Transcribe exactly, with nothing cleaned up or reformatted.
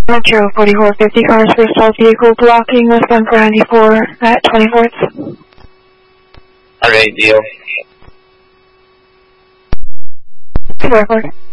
Metro forty-four fifty cars for assault vehicle blocking westbound four ninety-four at twenty-fourth. Alright, deal. Good record.